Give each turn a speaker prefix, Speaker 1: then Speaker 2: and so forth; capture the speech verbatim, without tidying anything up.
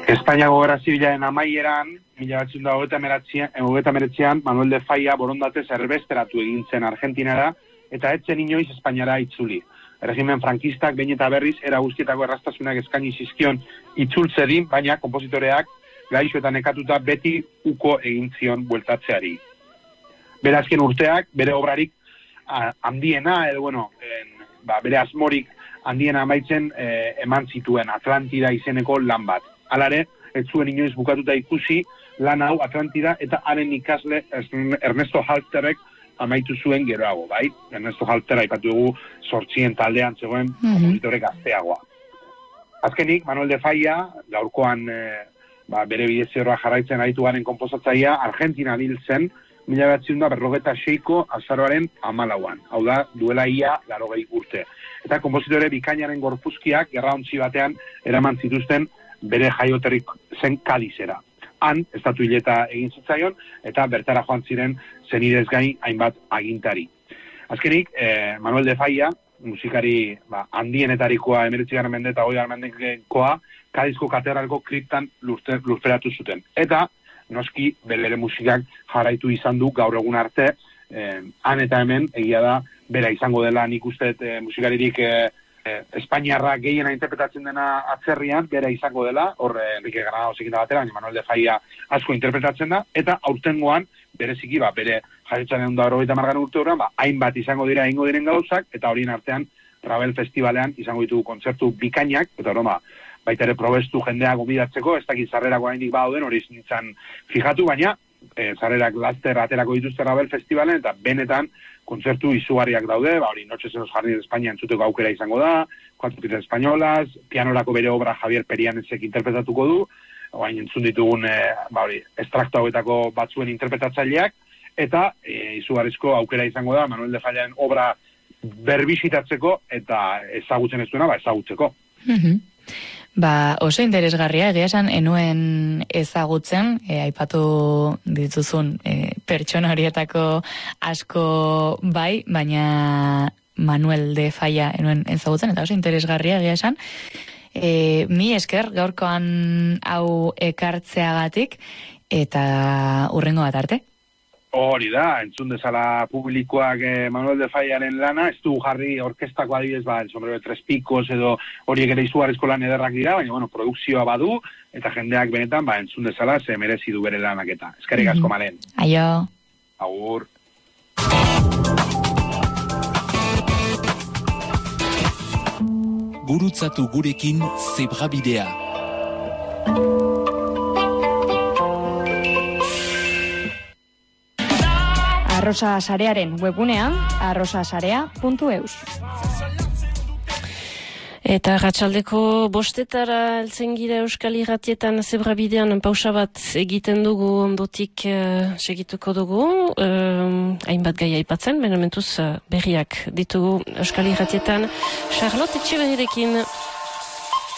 Speaker 1: Espainiako Gerra Zibilaren amaieran, mila batziehun eta hogeita hemeretzian, Manuel de Falla borondatez erbesteratu egin zen Argentinara, eta ez zen inoiz Espainiara itzuli. Erregimen frankistak behin eta berriz era guztietako erraztasunak eskaini zizkion itzultzedin, baina konpositoreak gaixo eta nekatuta beti uko egin zion bueltatzeari. Bere azken urteak, bere obrarik a, handiena, edo bueno, en, ba, bere asmorik handiena amaitzen eh, eman zituen Atlantida izeneko lan bat. Halare, ez zuen inoiz bukatuta ikusi lan hau Atlantida eta haren ikasle Ernesto Halterrek amaitu zuen geroago, bai? Ernesto Halter aipatu dugu sortzien taldean zegoen mm-hmm. kompositore gazteagoa. Azkenik, Manuel de Falla, gaurkoan eh, ba, bere bidezerroa jarraitzen aritu garen konposatzaia, Argentina hil zen, mila batziehun eta berrogeita seiko azaroaren hamalauan. Hau da, duela ia laurogei urte. Eta konpositore bikainaren gorpuzkiak gerraontzi batean eraman zituzten bere jaioterrik zen Kadizera. Han, estatu hileta egin zitzaion, eta bertara joan ziren zenidez gain hainbat agintari. Azkenik, eh, Manuel de Falla, musikari ba, handienetarikoa emeretzigarren mende eta hogeigarren mendekoa, Kadizko katedralko kriptan lurperatu zuten. Eta, noski, bere musikak jarraitu izan du gaur egun arte, eh, han eta hemen, egia da, bera izango dela nik uste eh, musikaririk eh, eh, Espainiarra gehiena interpretatzen dena atzerrian, bera izango dela, hor eh, Enrique Granadosekin da batera, Manuel de Falla asko interpretatzen da, eta aurtengoan, bereziki, ba, bere jaiotzaren egun da horreita margarren urte horrean, ba, hainbat izango dira ingo diren gauzak, eta horien artean, Ravel Festivalean izango ditugu kontzertu bikainak, eta hori, ba, baita ere probestu jendeak gobidatzeko, ez dakit zarrerako haindik bauden, hori nintzen fijatu, baina e, zarrerak laster aterako dituzte Ravel Festivalen, eta benetan kontzertu izugarriak daude, ba, hori Noches en los Jardines de España entzuteko aukera izango da, Cuatro Piezas Españolas, pianorako bere obra Javier Perianesek interpretatuko du, oain entzun ditugun e, ba, hori, estrakto hauetako batzuen interpretatzaileak, eta e, izugarrizko aukera izango da Manuel de Fallaren obra berbisitatzeko eta ezagutzen ez duena, ba, ezagutzeko.
Speaker 2: Mm-hmm. Ba, oso interesgarria, egia esan enuen ezagutzen, e, aipatu dituzun e, pertsona horietako asko bai, baina Manuel de Falla enuen ezagutzen, eta oso interesgarria, egia esan. E, mi esker gaurkoan hau ekartzeagatik, eta hurrengo bat arte.
Speaker 1: Hori da, entzun dezala publikoak eh, Manuel de Fallaren lana, ez du jarri orkestako adibidez, ba, el sombrero de tres picos edo horiek ere izugarrizko lan ederrak dira, baina, bueno, produkzioa badu, eta jendeak benetan, ba, entzun dezala, ze merezi du bere lanak eta. Eskerrik asko, Malen.
Speaker 2: Aio.
Speaker 1: Agur.
Speaker 3: Gurutzatu gurekin Zebrabidea.
Speaker 4: Arrosa Sarearen webunean arrosasarea puntu eus.
Speaker 5: Eta ratxaldeko bostetara heltzen gira Euskal Irratietan Zebrabidean pausa bat egiten dugu, ondotik uh, segituko dugu, uh, hainbat gai aipatzen, benementuz uh, berriak ditugu Euskal Irratietan Charlotte Etxeberirekin.